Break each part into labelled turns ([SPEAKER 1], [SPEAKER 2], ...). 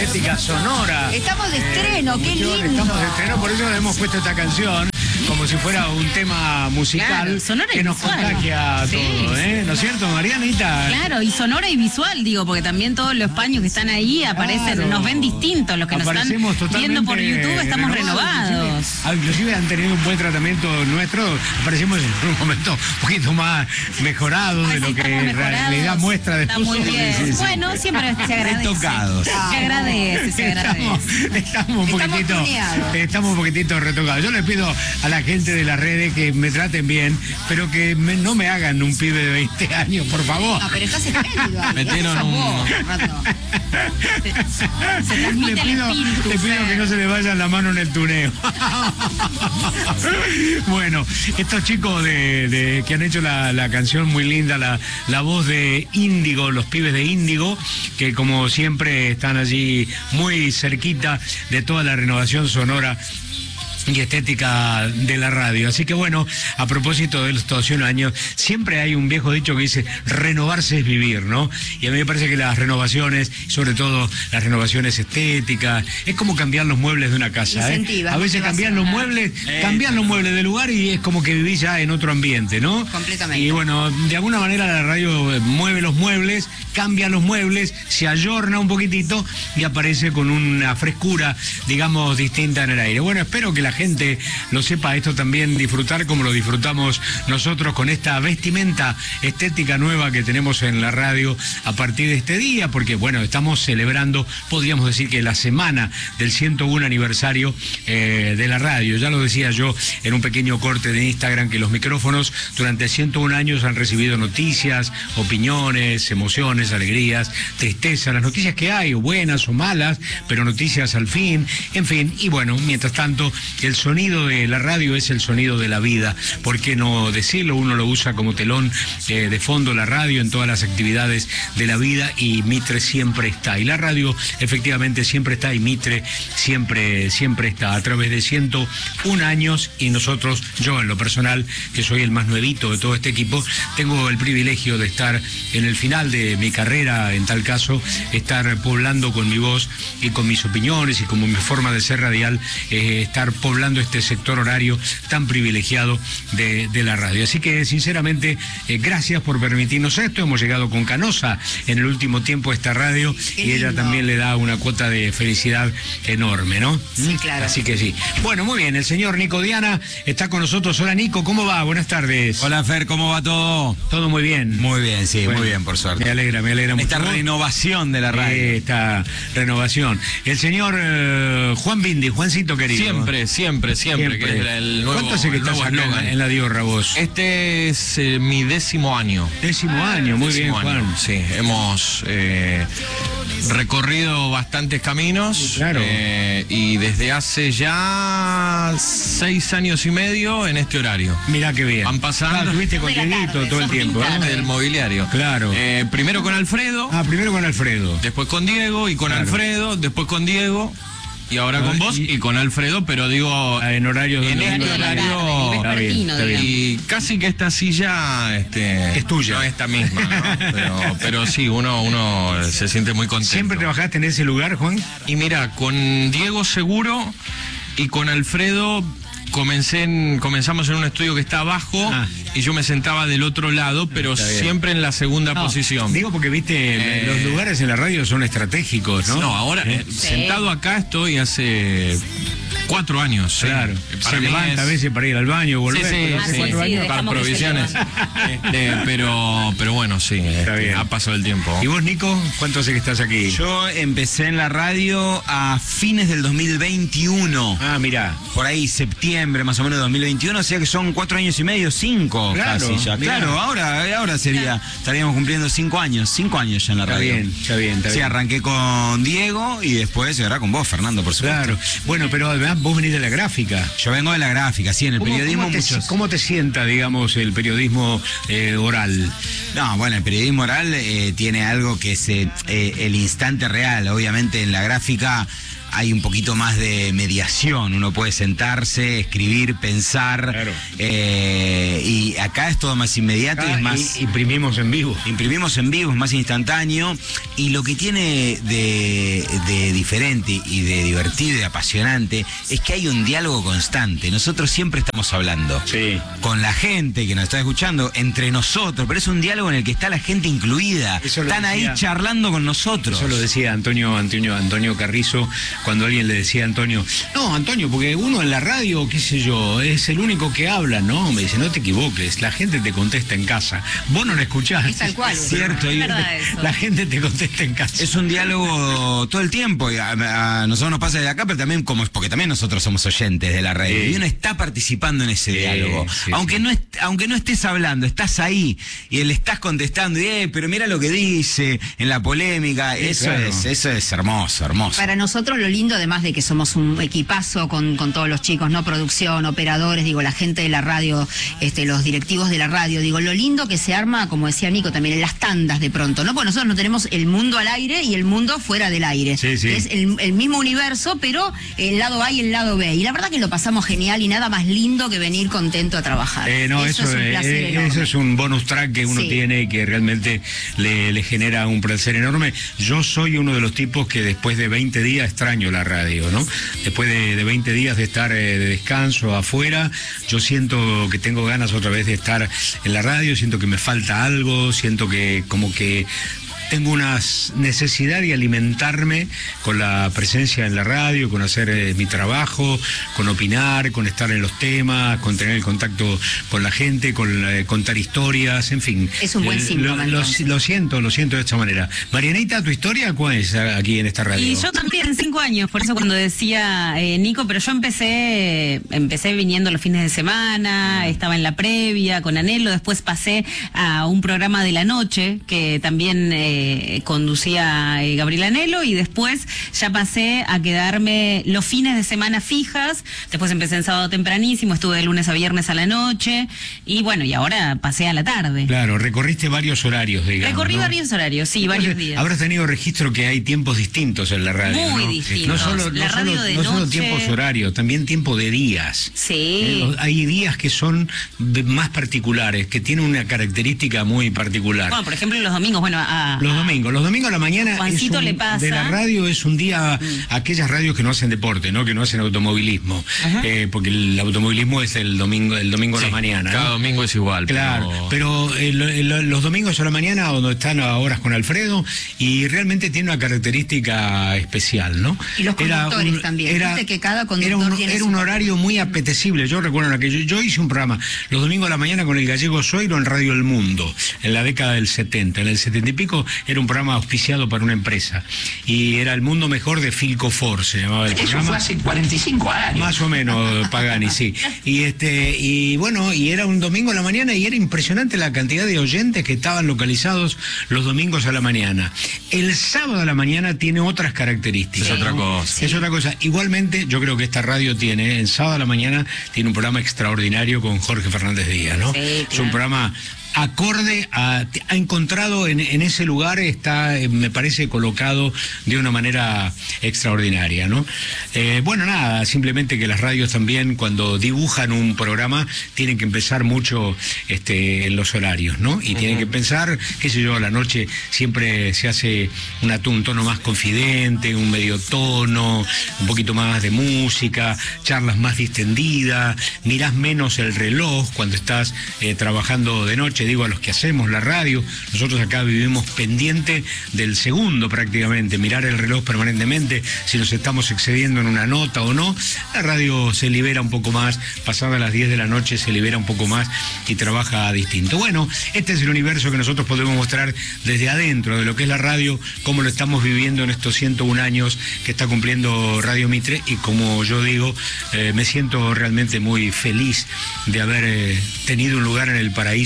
[SPEAKER 1] Estética Sonora.
[SPEAKER 2] Estamos de estreno, qué lindo.
[SPEAKER 1] Estamos de estreno, por eso hemos puesto esta canción como si fuera un tema musical,
[SPEAKER 3] claro, sonora
[SPEAKER 1] que
[SPEAKER 3] y
[SPEAKER 1] nos
[SPEAKER 3] visual.
[SPEAKER 1] contagia a
[SPEAKER 3] Sí.
[SPEAKER 1] todo, ¿eh? ¿No es cierto, Marianita?
[SPEAKER 3] Claro, y sonora y visual, digo, porque también todos los paños que están ahí aparecen,
[SPEAKER 1] Claro.
[SPEAKER 3] nos ven distintos, los que nos están
[SPEAKER 1] Aparecemos
[SPEAKER 3] viendo por
[SPEAKER 1] totalmente
[SPEAKER 3] YouTube estamos renovados.
[SPEAKER 1] Inclusive han tenido un buen tratamiento nuestro, aparecemos en un momento un poquito más mejorado de
[SPEAKER 3] Ay,
[SPEAKER 1] lo
[SPEAKER 3] sí,
[SPEAKER 1] que
[SPEAKER 3] estamos
[SPEAKER 1] en
[SPEAKER 3] mejorados.
[SPEAKER 1] realidad muestra
[SPEAKER 3] Está
[SPEAKER 1] después.
[SPEAKER 3] muy bien.
[SPEAKER 1] Sí, sí, sí.
[SPEAKER 3] Bueno, siempre se agradece.
[SPEAKER 4] Retocados.
[SPEAKER 3] Se agradece, se agradece.
[SPEAKER 1] Estamos un poquitito retocados. Yo les pido a la gente de las redes que me traten bien, pero que no me hagan un pibe de 20 años, por favor.
[SPEAKER 2] No, pero estás espléndido ahí.
[SPEAKER 4] Metieron
[SPEAKER 2] Ese sos
[SPEAKER 4] un-
[SPEAKER 2] vos, Rato.
[SPEAKER 3] Se transmite
[SPEAKER 1] Le
[SPEAKER 3] el
[SPEAKER 1] pido
[SPEAKER 3] espíritu.
[SPEAKER 1] que no se le vaya la mano en el tuneo. Bueno, estos chicos que han hecho la canción muy linda, la voz de Índigo, los pibes de Índigo, que como siempre están allí muy cerquita de toda la renovación sonora y estética de la radio. Así que bueno, a propósito de estos 100 años, siempre hay un viejo dicho que dice, renovarse es vivir, ¿no? Y a mí me parece que las renovaciones, sobre todo las renovaciones estéticas, es como cambiar los muebles de una casa, ¿eh?
[SPEAKER 2] Incentiva,
[SPEAKER 1] A veces cambian los muebles de lugar y es como que vivís ya en otro ambiente, ¿no?
[SPEAKER 2] Completamente.
[SPEAKER 1] Y bueno, de alguna manera la radio mueve los muebles, cambia los muebles, se ayorna un poquitito y aparece con una frescura, digamos, distinta en el aire. Bueno, espero que la gente lo sepa esto también, disfrutar como lo disfrutamos nosotros con esta vestimenta estética nueva que tenemos en la radio a partir de este día, porque bueno, estamos celebrando, podríamos decir que la semana del 101 aniversario de la radio. Ya lo decía yo en un pequeño corte de Instagram, que los micrófonos durante 101 años han recibido noticias, opiniones, emociones, alegrías, tristeza, las noticias que hay, o buenas o malas, pero noticias al fin, en fin. Y bueno, mientras tanto, el sonido de la radio es el sonido de la vida. ¿Por qué no decirlo? Uno lo usa como telón de fondo, la radio, en todas las actividades de la vida, y Mitre siempre está. Y la radio efectivamente siempre está, y Mitre siempre está, a través de 101 años. Y nosotros, yo en lo personal, que soy el más nuevito de todo este equipo, tengo el privilegio de estar en el final de mi carrera, en tal caso, estar poblando con mi voz y con mis opiniones y como mi forma de ser radial, estar poblando este sector horario tan privilegiado de la radio. Así que sinceramente, gracias por permitirnos esto. Hemos llegado con Canosa en el último tiempo a esta radio, y ella también le da una cuota de felicidad enorme, ¿no?
[SPEAKER 2] Sí, claro.
[SPEAKER 1] Así que sí. Bueno, muy bien, el señor Nico Diana está con nosotros. Hola Nico, ¿cómo va? Buenas tardes.
[SPEAKER 4] Hola Fer, ¿cómo va todo?
[SPEAKER 1] Todo muy bien.
[SPEAKER 4] Muy bien, sí,
[SPEAKER 1] Bueno,
[SPEAKER 4] muy bien, por suerte.
[SPEAKER 1] Me alegra mucho.
[SPEAKER 4] Esta renovación de la radio.
[SPEAKER 1] Esta renovación. El señor Juan Bindi, Juancito querido.
[SPEAKER 5] Siempre, que es el nuevo.
[SPEAKER 1] ¿Cuánto hace que
[SPEAKER 5] el
[SPEAKER 1] estás
[SPEAKER 5] nuevo
[SPEAKER 1] acá
[SPEAKER 5] eslogan.
[SPEAKER 1] en la Diorra vos?
[SPEAKER 5] Este es mi 10º año.
[SPEAKER 1] 10º año, muy bien,
[SPEAKER 5] 10º año,
[SPEAKER 1] Juan.
[SPEAKER 5] Sí, hemos recorrido bastantes caminos.
[SPEAKER 1] Sí, claro.
[SPEAKER 5] Y desde hace ya 6 años y medio en este horario.
[SPEAKER 1] Mirá qué bien.
[SPEAKER 5] Van pasando.
[SPEAKER 1] Claro, tuviste con
[SPEAKER 2] De la
[SPEAKER 1] Dieguito
[SPEAKER 2] tarde,
[SPEAKER 1] todo el
[SPEAKER 2] sos
[SPEAKER 1] tiempo,
[SPEAKER 2] pintado.
[SPEAKER 1] ¿eh?
[SPEAKER 5] Del mobiliario.
[SPEAKER 1] Claro.
[SPEAKER 5] Primero con Alfredo,
[SPEAKER 1] Primero con Alfredo.
[SPEAKER 5] después con Diego, y con
[SPEAKER 1] Claro.
[SPEAKER 5] Alfredo, después con Diego, y ahora con vos y con Alfredo, pero digo,
[SPEAKER 1] En horarios
[SPEAKER 5] en
[SPEAKER 1] donde
[SPEAKER 5] este
[SPEAKER 1] uno-
[SPEAKER 5] horario.
[SPEAKER 1] Está bien, está bien.
[SPEAKER 5] Y casi que esta silla
[SPEAKER 1] Es tuya.
[SPEAKER 5] no esta misma, ¿no? pero sí, uno se siente muy contento.
[SPEAKER 1] ¿Siempre trabajaste en ese lugar, Juan?
[SPEAKER 5] Y mira, con Diego seguro, y con Alfredo comenzamos en un estudio que está abajo, y yo me sentaba del otro lado, pero
[SPEAKER 1] Está bien.
[SPEAKER 5] siempre en la segunda posición.
[SPEAKER 1] Digo porque, viste, los lugares en la radio son estratégicos, ¿no?
[SPEAKER 5] No, ahora sentado acá estoy hace 4 años. sí.
[SPEAKER 1] Claro.
[SPEAKER 5] Para
[SPEAKER 1] Se
[SPEAKER 5] mí
[SPEAKER 1] levanta a veces para ir al baño, volver.
[SPEAKER 5] Sí,
[SPEAKER 1] pero hace
[SPEAKER 5] sí,
[SPEAKER 1] 4 años.
[SPEAKER 5] para
[SPEAKER 3] dejamos que se
[SPEAKER 5] provisiones. Pero bueno, sí,
[SPEAKER 1] bien.
[SPEAKER 5] ha pasado el tiempo.
[SPEAKER 1] ¿Y vos, Nico? ¿Cuánto hace que estás aquí?
[SPEAKER 4] Yo empecé en la radio a fines del 2021.
[SPEAKER 1] Mirá.
[SPEAKER 4] Por ahí, septiembre más o menos de 2021, o sea que son 4 años y medio, 5
[SPEAKER 1] Claro,
[SPEAKER 4] casi ya.
[SPEAKER 1] mirá.
[SPEAKER 4] Claro, ahora estaríamos cumpliendo 5 años ya en la
[SPEAKER 1] Está
[SPEAKER 4] radio.
[SPEAKER 1] bien, está bien.
[SPEAKER 4] Sí, arranqué con Diego y después ahora con vos, Fernando, por supuesto.
[SPEAKER 1] Claro. Bueno, pero además vos venís de la gráfica.
[SPEAKER 4] Yo vengo de la gráfica, sí, en el periodismo muchos.
[SPEAKER 1] ¿Cómo te sienta, digamos, el periodismo oral?
[SPEAKER 4] No, bueno, el periodismo oral tiene algo que es el instante real. Obviamente en la gráfica hay un poquito más de mediación. Uno puede sentarse, escribir, pensar.
[SPEAKER 1] Claro.
[SPEAKER 4] Y acá es todo más inmediato y es más...
[SPEAKER 1] Imprimimos en vivo.
[SPEAKER 4] Imprimimos en vivo, es más instantáneo. Y lo que tiene de diferente y de divertido y apasionante es que hay un diálogo constante. Nosotros siempre estamos hablando con la gente que nos está escuchando, entre nosotros, pero es un diálogo en el que está la gente incluida. Están ahí charlando con nosotros.
[SPEAKER 1] Eso lo decía Antonio Carrizo, cuando alguien le decía a Antonio, no, Antonio, porque uno en la radio, qué sé yo, es el único que habla. No, me dice, no te equivoques, la gente te contesta en casa. Vos no la escuchás.
[SPEAKER 2] Es tal cual.
[SPEAKER 4] Cierto.
[SPEAKER 1] La gente te contesta en casa.
[SPEAKER 4] Es un diálogo todo el tiempo. Y a nosotros nos pasa desde acá, pero también porque también nosotros somos oyentes de la radio. Y uno está participando en ese diálogo. Aunque no estés hablando, estás ahí y le estás contestando, pero mira lo que dice en la polémica. Eso es hermoso.
[SPEAKER 2] Para nosotros lo lindo, además de que somos un equipazo con todos los chicos, ¿no? Producción, operadores, digo, la gente de la radio, los directivos de la radio, digo, lo lindo que se arma, como decía Nico también, en las tandas de pronto, ¿no? Porque nosotros no tenemos el mundo al aire y el mundo fuera del aire.
[SPEAKER 1] Sí.
[SPEAKER 2] Es el mismo universo, pero el lado A y el lado B. Y la verdad que lo pasamos genial y nada más lindo que venir contento a trabajar.
[SPEAKER 1] Eso es un placer enorme. Eso es un bonus track que uno tiene y que realmente le genera un placer enorme. Yo soy uno de los tipos que después de 20 días extraño la radio, ¿no? Después de 20 días de estar de descanso afuera, yo siento que tengo ganas otra vez de estar en la radio, siento que me falta algo, siento que como que tengo una necesidad de alimentarme con la presencia en la radio, con hacer mi trabajo, con opinar, con estar en los temas, con tener el contacto con la gente, con contar historias, en fin.
[SPEAKER 2] Es un buen síntoma.
[SPEAKER 1] Lo siento de esta manera. Marianita, ¿tu historia cuál es aquí en esta radio?
[SPEAKER 3] Y yo también, 5 años, por eso cuando decía Nico, pero yo empecé viniendo los fines de semana, estaba en la previa con Anhelo, después pasé a un programa de la noche que también conducía Gabriel Anhelo, y después ya pasé a quedarme los fines de semana fijas, después empecé en sábado tempranísimo, estuve de lunes a viernes a la noche, y bueno, y ahora pasé a la tarde.
[SPEAKER 1] Claro, recorriste varios horarios, digamos.
[SPEAKER 3] Recorrí varios horarios, sí, varios días.
[SPEAKER 1] Habrás tenido registro que hay tiempos distintos en la radio,
[SPEAKER 3] muy
[SPEAKER 1] ¿no?
[SPEAKER 3] distintos.
[SPEAKER 1] No solo tiempos horarios, también tiempo de días.
[SPEAKER 3] Sí.
[SPEAKER 1] Hay días que son más particulares, que tienen una característica muy particular.
[SPEAKER 3] Bueno, por ejemplo, los domingos,
[SPEAKER 1] Los domingos a la mañana
[SPEAKER 3] le pasa.
[SPEAKER 1] de la radio es un día, aquellas radios que no hacen deporte, ¿no? Que no hacen automovilismo, porque el automovilismo es el domingo a la mañana, ¿no?
[SPEAKER 5] Cada domingo es igual.
[SPEAKER 1] Claro, pero los domingos a la mañana, donde están a horas con Alfredo, y realmente tiene una característica especial, ¿no?
[SPEAKER 2] Y los conductores también. Viste que cada conductor
[SPEAKER 1] era un horario muy apetecible. Yo recuerdo que yo hice un programa los domingos a la mañana con el gallego Zoiro en Radio El Mundo, en la década del 70. En el 70 y pico era un programa auspiciado para una empresa, y era El Mundo Mejor de Filcofor, se llamaba el programa.
[SPEAKER 6] Eso fue hace 45 años.
[SPEAKER 1] Más o menos, Pagani, sí. Y bueno, y era un domingo a la mañana, y era impresionante la cantidad de oyentes que estaban localizados los domingos a la mañana. El sábado a la mañana tiene otras características.
[SPEAKER 5] Es otra cosa.
[SPEAKER 1] Sí. Es otra cosa. Igualmente, yo creo que esta radio en sábado a la mañana, tiene un programa extraordinario con Jorge Fernández Díaz, ¿no?
[SPEAKER 2] Sí, claro.
[SPEAKER 1] Es un programa acorde ha encontrado en ese lugar, está, me parece, colocado de una manera extraordinaria, ¿no? Bueno, nada, simplemente que las radios también, cuando dibujan un programa, tienen que empezar mucho en los horarios, ¿no? Y tienen que pensar, qué sé yo, a la noche siempre se hace un tono más confidente, un medio tono, un poquito más de música, charlas más distendidas, mirás menos el reloj cuando estás trabajando de noche. Digo, a los que hacemos la radio, nosotros acá vivimos pendiente del segundo prácticamente, mirar el reloj permanentemente, si nos estamos excediendo en una nota o no. La radio se libera un poco más, pasadas las 10 de la noche se libera un poco más y trabaja distinto. Bueno, este es el universo que nosotros podemos mostrar desde adentro de lo que es la radio, cómo lo estamos viviendo en estos 101 años que está cumpliendo Radio Mitre, y como yo digo, me siento realmente muy feliz de haber tenido un lugar en el paraíso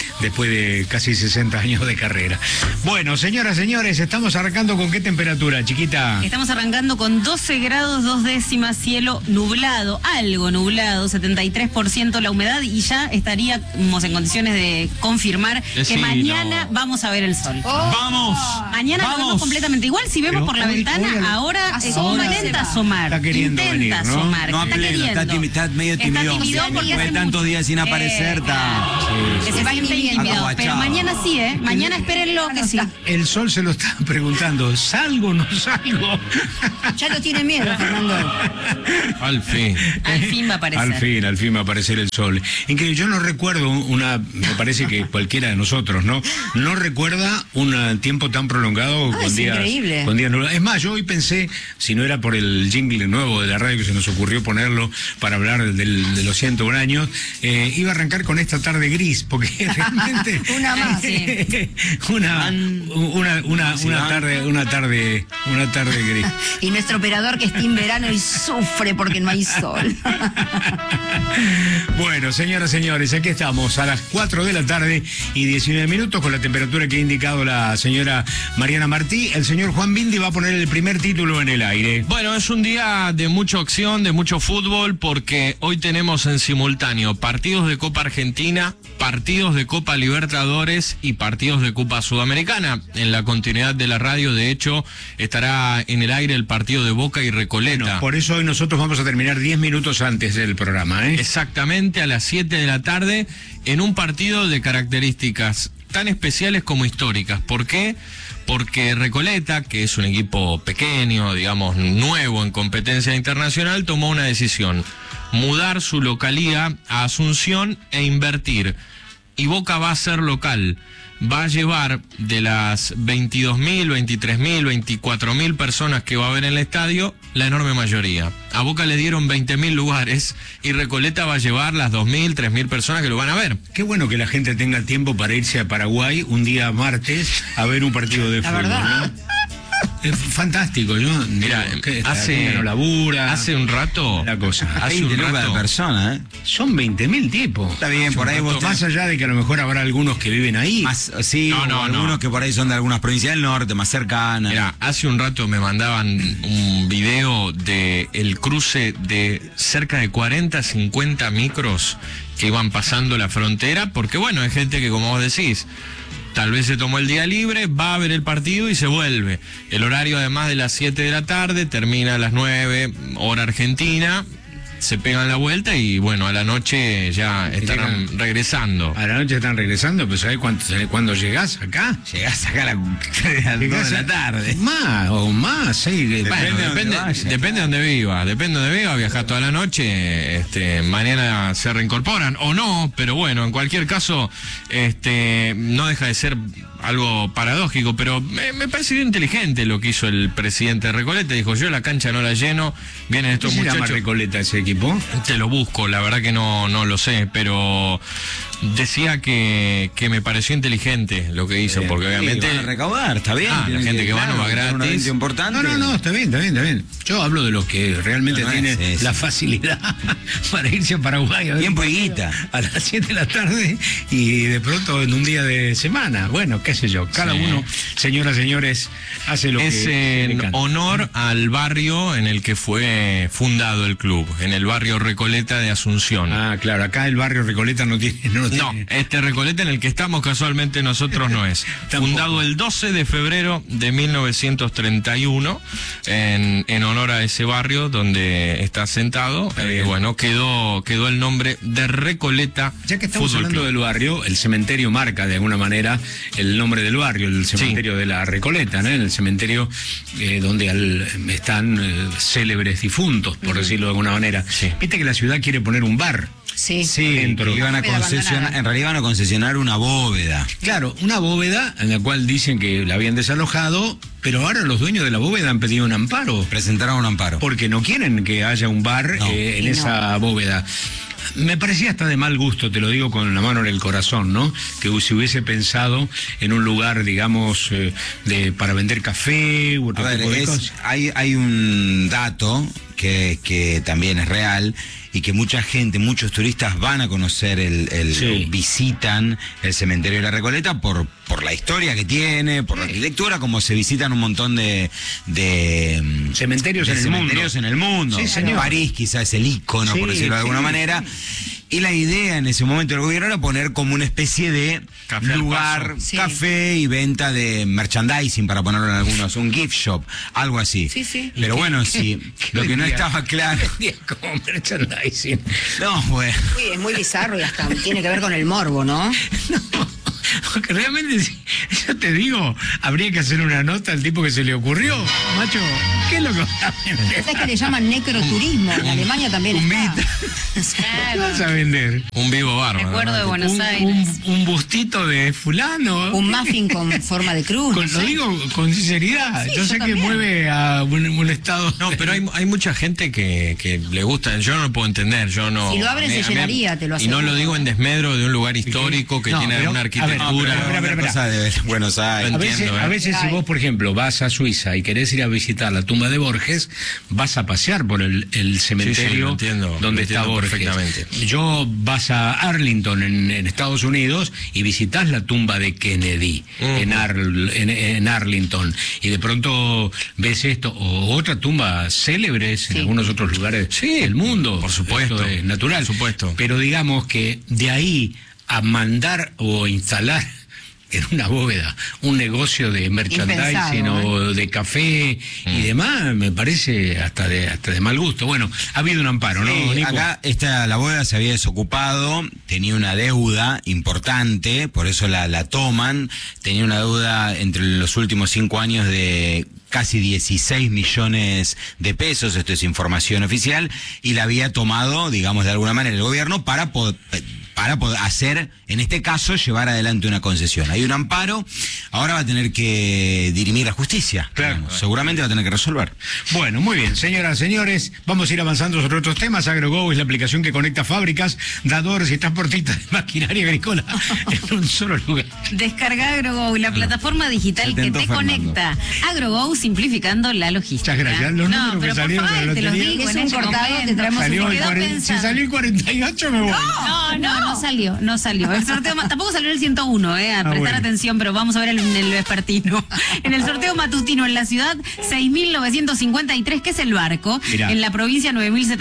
[SPEAKER 1] después de casi 60 años de carrera. Bueno, señoras, señores, estamos arrancando con qué temperatura, chiquita.
[SPEAKER 3] Estamos arrancando con 12 grados 2 décimas, cielo nublado, algo nublado, 73% la humedad, y ya estaríamos en condiciones de confirmar que mañana vamos a ver el sol.
[SPEAKER 4] ¡Vamos!
[SPEAKER 3] Mañana lo vemos completamente igual. Si vemos por la ventana, ahora intenta asomar.
[SPEAKER 1] Está queriendo venir, ¿no?
[SPEAKER 3] Asomar.
[SPEAKER 4] No a pleno, está medio tímido.
[SPEAKER 3] Porque
[SPEAKER 4] Fue tantos días sin aparecer,
[SPEAKER 3] que se siente intimidado. Pero mañana sí, Mañana espérenlo que sí.
[SPEAKER 1] El sol se lo está preguntando, ¿salgo o no salgo?
[SPEAKER 2] Ya lo tiene miedo, Fernando.
[SPEAKER 5] Al fin.
[SPEAKER 3] Al fin va a aparecer.
[SPEAKER 1] Al fin va a aparecer el sol. Increíble, yo no recuerdo me parece que cualquiera de nosotros, ¿no? No recuerda un tiempo tan prolongado con días nublados. Es más, yo hoy pensé, si no era por el jingle nuevo de la radio que se nos ocurrió ponerlo para hablar de los 101 años, iba a arrancar con esta tarde gris, porque realmente
[SPEAKER 2] una más.
[SPEAKER 1] una tarde gris.
[SPEAKER 2] Y nuestro operador que está en verano y sufre porque no hay sol.
[SPEAKER 1] Bueno, señoras, señores, aquí estamos a las 4 de la tarde y 19 minutos con la temperatura que ha indicado la señora Mariana Martí. El señor Juan Bindi va a poner el primer título en el aire.
[SPEAKER 5] Bueno, es un día de mucha acción, de mucho fútbol, porque hoy tenemos en simultáneo partidos de Copa Argentina, partidos de Copa Libertadores y partidos de Copa Sudamericana. En la continuidad de la radio, de hecho, estará en el aire el partido de Boca y Recoleta.
[SPEAKER 1] Bueno, por eso hoy nosotros vamos a terminar 10 minutos antes del programa,
[SPEAKER 5] Exactamente, a las 7 de la tarde, en un partido de características tan especiales como históricas. ¿Por qué? Porque Recoleta, que es un equipo pequeño, digamos, nuevo en competencia internacional, tomó una decisión: mudar su localía a Asunción e invertir. Y Boca va a ser local. Va a llevar de las 22.000, 23.000, 24.000 personas que va a haber en el estadio, la enorme mayoría. A Boca le dieron 20.000 lugares y Recoleta va a llevar las 2.000, 3.000 personas que lo van a ver.
[SPEAKER 1] Qué bueno que la gente tenga tiempo para irse a Paraguay un día martes a ver un partido de fútbol, ¿no? Es fantástico, yo.
[SPEAKER 5] Mira, hace un rato.
[SPEAKER 1] La cosa.
[SPEAKER 4] Hace un rato. De personas,
[SPEAKER 1] Son 20.000 tipos.
[SPEAKER 4] Está bien, por ahí vos.
[SPEAKER 1] Más allá de que a lo mejor habrá algunos que viven ahí.
[SPEAKER 4] Algunos que por ahí son de algunas provincias del norte, más cercanas.
[SPEAKER 5] Mira, hace un rato me mandaban un video de el cruce de cerca de 40, 50 micros que iban pasando la frontera, porque bueno, hay gente que, como vos decís, tal vez se tomó el día libre, va a ver el partido y se vuelve. El horario, además, de las 7 de la tarde, termina a las 9, hora argentina. Se pegan la vuelta y bueno, a la noche ya estarán regresando.
[SPEAKER 1] A la noche están regresando, pero ¿sabés cuándo llegás acá?
[SPEAKER 4] Llegás acá a las 2 de la tarde.
[SPEAKER 1] Más, sí.
[SPEAKER 5] Depende de donde viva. Depende de donde viva, viajás toda la noche. Mañana se reincorporan o no, pero bueno, en cualquier caso, no deja de ser algo paradójico, pero me pareció inteligente lo que hizo el presidente de Recoleta. Dijo: yo la cancha no la lleno, vienen estos muchachos.
[SPEAKER 1] ¿Se llama Recoleta ese equipo?
[SPEAKER 5] Te lo busco, la verdad que no lo sé, pero decía que me pareció inteligente lo que hizo, porque obviamente
[SPEAKER 4] van a recaudar, está bien.
[SPEAKER 5] La gente que va no va gratis.
[SPEAKER 4] Importante.
[SPEAKER 1] No, está bien. Yo hablo de los que realmente tienen la facilidad para irse a Paraguay.
[SPEAKER 4] Tiempo y guita.
[SPEAKER 1] A las 7 de la tarde y de pronto en un día de semana. Bueno, qué sé yo. Cada uno, señoras, señores, hace lo que
[SPEAKER 5] es en honor al barrio en el que fue fundado el club, en el barrio Recoleta de Asunción.
[SPEAKER 1] Ah, claro. Acá el barrio Recoleta no tiene.
[SPEAKER 5] No, este Recoleta en el que estamos casualmente nosotros no es. Fundado el 12 de febrero de 1931 en honor a ese barrio donde está sentado. Bueno, quedó el nombre de Recoleta.
[SPEAKER 1] Ya que estamos hablando del barrio, el cementerio marca de alguna manera el nombre del barrio, el cementerio de la Recoleta, ¿no? El cementerio donde están célebres difuntos, por decirlo de alguna manera.
[SPEAKER 5] Sí.
[SPEAKER 1] Viste que la ciudad quiere poner un bar.
[SPEAKER 2] Sí,
[SPEAKER 1] dentro.
[SPEAKER 4] Iban a concesionar, en realidad iban a concesionar una bóveda.
[SPEAKER 1] Claro, una bóveda en la cual dicen que la habían desalojado, pero ahora los dueños de la bóveda han pedido un amparo.
[SPEAKER 4] Presentaron un amparo.
[SPEAKER 1] Porque no quieren que haya un bar en esa bóveda. Me parecía hasta de mal gusto, te lo digo con la mano en el corazón, ¿no? Que se hubiese pensado en un lugar, digamos, para vender café u otro tipo de cosas.
[SPEAKER 4] Hay un dato que también es real y que mucha gente, muchos turistas van a conocer visitan el cementerio de la Recoleta por la historia que tiene, por la arquitectura, como se visitan un montón de
[SPEAKER 1] cementerios
[SPEAKER 4] en el mundo.
[SPEAKER 1] Sí, señor.
[SPEAKER 4] París quizás es el ícono, por decirlo de alguna manera. Y la idea en ese momento del gobierno era poner como una especie de lugar, café y venta de merchandising, para ponerlo en algunos, un gift shop, algo así.
[SPEAKER 2] Sí.
[SPEAKER 4] Pero bueno, sí, lo que no estaba claro.
[SPEAKER 1] Como merchandising.
[SPEAKER 4] No, bueno.
[SPEAKER 2] Uy, es muy bizarro y hasta tiene que ver con el morbo, ¿no?
[SPEAKER 1] No. Porque realmente, yo te digo, habría que hacer una nota al tipo que se le ocurrió. Macho, ¿qué es lo que vas a vender?
[SPEAKER 2] Es que le llaman necroturismo. En Alemania también está.
[SPEAKER 1] ¿Qué vas a vender?
[SPEAKER 5] Un vivo bárbaro.
[SPEAKER 3] Recuerdo de Buenos Aires.
[SPEAKER 1] Un bustito de fulano.
[SPEAKER 2] Un muffin con forma de cruz.
[SPEAKER 1] Lo digo con sinceridad.
[SPEAKER 2] Sí,
[SPEAKER 1] yo sé que mueve a un estado.
[SPEAKER 5] No, pero hay mucha gente que le gusta. Yo no lo puedo entender. Yo no.
[SPEAKER 2] Si lo abren se llenaría, te lo
[SPEAKER 5] aseguro. Y no lo digo en desmedro de un lugar histórico que tiene una arquitectura.
[SPEAKER 4] Cosa de Buenos Aires.
[SPEAKER 1] A veces si vos, por ejemplo, vas a Suiza y querés ir a visitar la tumba de Borges, vas a pasear por el cementerio donde está Borges. Perfectamente. Vas a Arlington en Estados Unidos y visitas la tumba de Kennedy en Arlington, y de pronto ves esto o otra tumba célebres en algunos otros lugares del mundo.
[SPEAKER 5] Por supuesto.
[SPEAKER 1] Esto es natural.
[SPEAKER 5] Por supuesto.
[SPEAKER 1] Pero digamos que de ahí a mandar o instalar en una bóveda un negocio de merchandising o de café y demás, me parece hasta de mal gusto. Bueno, ha habido un amparo, ¿no, Nico?
[SPEAKER 4] Acá la bóveda se había desocupado, tenía una deuda importante, por eso la toman. Tenía una deuda entre los últimos 5 años de casi 16 millones de pesos, esto es información oficial, y la había tomado, digamos, de alguna manera el gobierno para poder hacer, en este caso, llevar adelante una concesión. Hay un amparo, ahora va a tener que dirimir la justicia. Claro. Seguramente va a tener que resolver.
[SPEAKER 1] Bueno, muy bien, señoras, señores, vamos a ir avanzando sobre otros temas. AgroGo es la aplicación que conecta fábricas, dadores y transportistas de maquinaria agrícola en un solo lugar.
[SPEAKER 3] Descarga AgroGo, la plataforma digital que te conecta. AgroGo, simplificando la logística.
[SPEAKER 1] Muchas gracias. Los números que salieron de la
[SPEAKER 3] te los
[SPEAKER 1] lotería.
[SPEAKER 3] digo,
[SPEAKER 2] Es un cortado, te traemos
[SPEAKER 1] si salió el 48 me voy.
[SPEAKER 3] No salió. El sorteo tampoco salió el 101, a prestar atención, pero vamos a ver en el vespertino. En el sorteo matutino en la ciudad, 6.953, que es el barco. Mirá. En la provincia,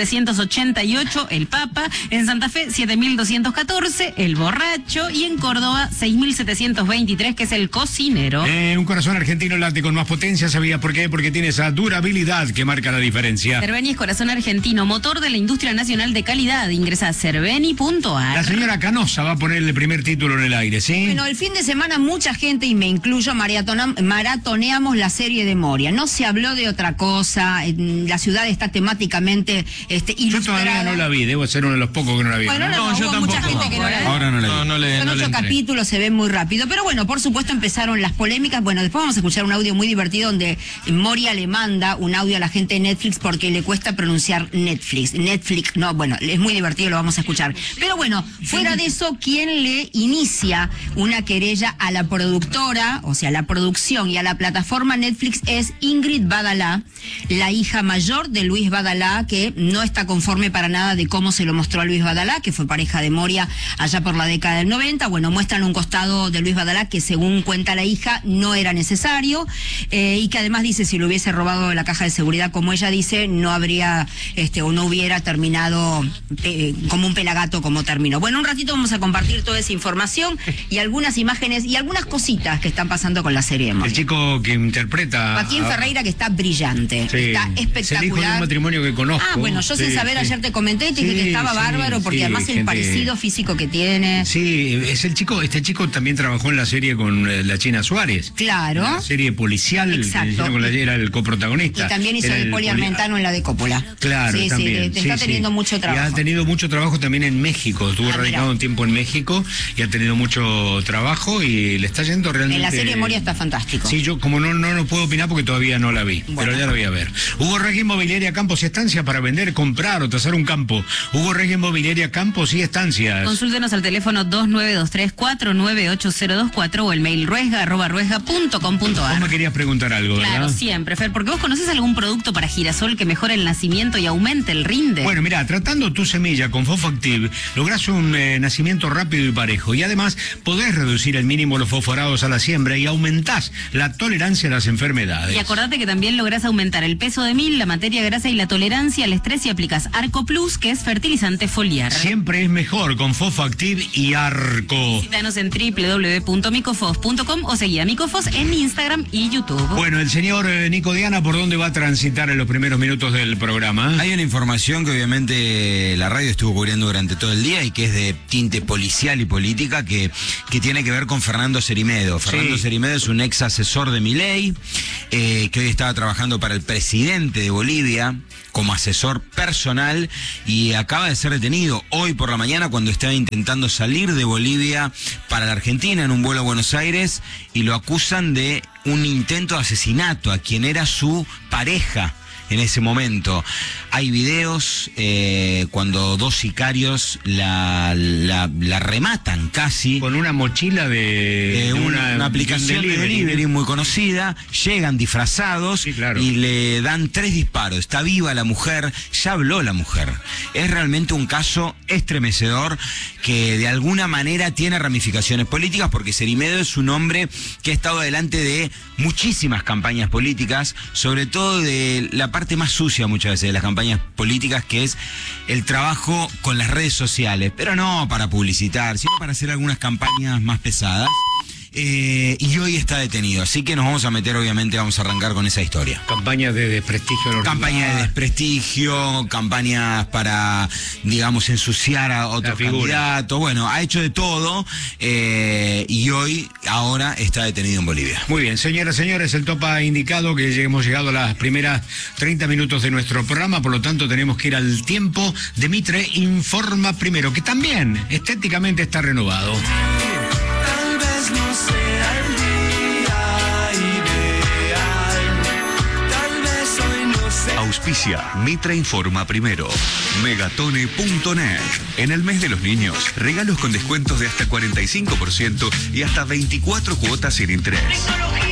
[SPEAKER 3] 9.788, el Papa. En Santa Fe, 7.214, el borracho. Y en Córdoba, 6.723, que es el cocinero.
[SPEAKER 1] Un corazón argentino late con más potencia, ¿sabía por qué? Porque tiene esa durabilidad que marca la diferencia.
[SPEAKER 3] Cerveni es corazón argentino, motor de la industria nacional de calidad. Ingresa a cerveni.ar.
[SPEAKER 1] La señora Canosa va a poner el primer título en el aire, ¿sí?
[SPEAKER 2] Bueno, el fin de semana mucha gente, y me incluyo, maratoneamos la serie de Moria. No se habló de otra cosa, la ciudad está temáticamente ilustrada.
[SPEAKER 1] Yo todavía no la vi, debo ser uno de los pocos que no la vi.
[SPEAKER 2] Bueno, hubo mucha gente que no la vi.
[SPEAKER 4] Ahora no la vi.
[SPEAKER 2] Son 8 capítulos, se ven muy rápido. Pero bueno, por supuesto empezaron las polémicas. Bueno, después vamos a escuchar un audio muy divertido donde Moria le manda un audio a la gente de Netflix porque le cuesta pronunciar Netflix, no, bueno, es muy divertido, lo vamos a escuchar. Pero bueno, fuera de eso, quien le inicia una querella a la productora, o sea, a la producción y a la plataforma Netflix es Ingrid Badalá, la hija mayor de Luis Badalá, que no está conforme para nada de cómo se lo mostró a Luis Badalá, que fue pareja de Moria allá por la década del 90. Bueno, muestran un costado de Luis Badalá que, según cuenta la hija, no era necesario, y que además dice, si lo hubiese robado la caja de seguridad, como ella dice, no habría o no hubiera terminado como un pelagato como terminó. Bueno, un ratito vamos a compartir toda esa información y algunas imágenes y algunas cositas que están pasando con la serie de Moria.
[SPEAKER 1] El chico que interpreta
[SPEAKER 2] Joaquín Ferreira, que está brillante, está espectacular.
[SPEAKER 1] Es el hijo de un matrimonio que conozco.
[SPEAKER 2] Bueno, yo sin saber ayer te comenté y te dije que estaba bárbaro, porque además el parecido físico que tiene.
[SPEAKER 1] Sí, es el chico, este chico también trabajó en la serie con la China Suárez.
[SPEAKER 2] Claro.
[SPEAKER 1] La serie policial.
[SPEAKER 2] Exacto.
[SPEAKER 1] Era el coprotagonista.
[SPEAKER 2] Y también hizo el Poliarmentano en la de Coppola.
[SPEAKER 1] Claro,
[SPEAKER 2] sí,
[SPEAKER 1] también.
[SPEAKER 2] Está teniendo mucho trabajo.
[SPEAKER 1] Y ha tenido mucho trabajo también en México. Estuvo radicado un tiempo en México y ha tenido mucho trabajo y le está yendo realmente...
[SPEAKER 2] En la serie Moria está fantástico.
[SPEAKER 1] Sí, yo como no puedo opinar porque todavía no la vi, pero ya la voy a ver. Hugo Reyes Inmobiliaria, campos y estancias para vender, comprar o tasar un campo. Hugo Reyes Inmobiliaria, campos y estancias.
[SPEAKER 3] Consúltenos al teléfono 2923-498024 o el mail ruesga@ruesga.com.ar.
[SPEAKER 1] Vos me querías preguntar algo, ¿verdad?
[SPEAKER 3] Claro, siempre, Fer, porque vos conoces algún producto para girasol que mejore el nacimiento y aumente el rinde.
[SPEAKER 1] Bueno, mira, tratando tu semilla con Fosfoactiv, lográs un nacimiento rápido y parejo. Y además, podés reducir el mínimo los fosforados a la siembra y aumentás la tolerancia a las enfermedades.
[SPEAKER 3] Y acordate que también lográs aumentar el peso de mil, la materia grasa y la tolerancia al estrés y aplicas Arco Plus, que es fertilizante foliar.
[SPEAKER 1] Siempre es mejor con Fosfoactiv y Arco.
[SPEAKER 3] Visítanos en www.micofos.com o seguí a Micofos en Instagram y YouTube.
[SPEAKER 1] Bueno, el señor Nico Diana, ¿por dónde va a transitar en los primeros minutos del programa?
[SPEAKER 4] Hay una información que obviamente la radio estuvo cubriendo durante todo el día y que es de tinte policial y política que tiene que ver con Fernando Cerimedo. Fernando Cerimedo es un ex asesor de Milei, que hoy estaba trabajando para el presidente de Bolivia como asesor personal y acaba de ser detenido hoy por la mañana cuando estaba intentando salir de Bolivia para la Argentina en un vuelo a Buenos Aires y lo acusan de un intento de asesinato a quien era su pareja en ese momento. Hay videos cuando dos sicarios la rematan casi.
[SPEAKER 1] Con una mochila de
[SPEAKER 4] una aplicación de delivery muy conocida, llegan disfrazados y le dan 3 disparos. Está viva la mujer, ya habló la mujer. Es realmente un caso estremecedor que de alguna manera tiene ramificaciones políticas porque Cerimedo es un hombre que ha estado delante de muchísimas campañas políticas, sobre todo de la parte más sucia muchas veces de las campañas políticas, que es el trabajo con las redes sociales, pero no para publicitar, sino para hacer algunas campañas más pesadas. Y hoy está detenido, así que nos vamos a meter, obviamente, vamos a arrancar con esa historia.
[SPEAKER 1] Campañas de desprestigio.
[SPEAKER 4] Campañas de desprestigio, campañas para, digamos, ensuciar a otro candidato. Bueno, ha hecho de todo y ahora está detenido en Bolivia.
[SPEAKER 1] Muy bien, señoras y señores, el top ha indicado que hemos llegado a las primeras 30 minutos de nuestro programa, por lo tanto tenemos que ir al tiempo de Mitre Informa Primero, que también estéticamente está renovado.
[SPEAKER 6] No sea el día ideal, tal vez hoy no sea.
[SPEAKER 7] Auspicia Mitre Informa Primero. Megatone.net. En el mes de los niños, regalos con descuentos de hasta 45% y hasta 24 cuotas sin interés.